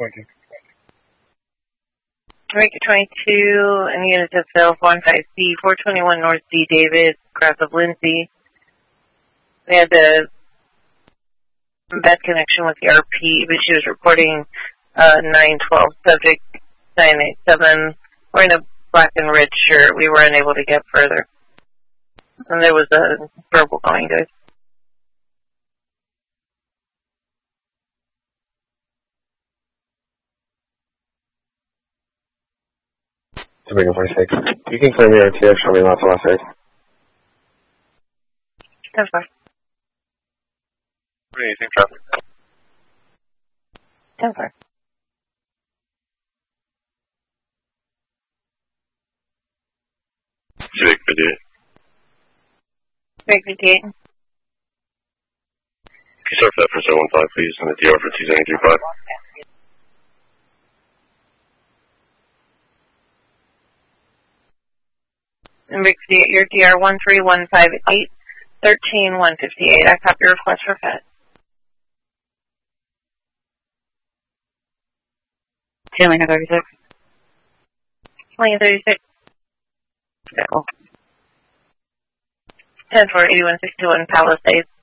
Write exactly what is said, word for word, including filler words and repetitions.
twenty. Jamaica twenty-two, and units of Phil one five C, four twenty-one North D. David, cross of Lindsay. We had the bad connection with the R P, but she was reporting uh, nine twelve, subject nine eight seven. We're in a black and red shirt. We were unable to get further. And there was a verbal going good. Jamaica forty-six. You can claim your R T F, show me lots of last eight. ten four. What do you think, traffic? ten four. Civic fifty-eight. Civic fifty-eight. Can you start for that for zero one five, please, and the D R for two zero three five? Civic fifty-eight, your D R one three one five eight, thirteen one fifty-eight. I copy your request for F E T. Lane thirty-six. Lane thirty-six. ten four eighty-one sixty-one Palisades.